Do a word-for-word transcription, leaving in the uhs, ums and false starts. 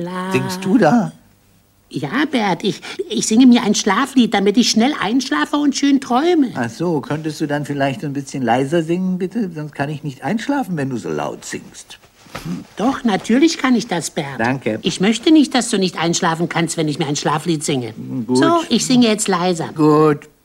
La. Singst du da? Ja, Bert, ich, ich singe mir ein Schlaflied, damit ich schnell einschlafe und schön träume. Ach so, könntest du dann vielleicht ein bisschen leiser singen, bitte? Sonst kann ich nicht einschlafen, wenn du so laut singst. Doch, natürlich kann ich das, Bert. Danke. Ich möchte nicht, dass du nicht einschlafen kannst, wenn ich mir ein Schlaflied singe. Gut. So, ich singe jetzt leiser. Gut.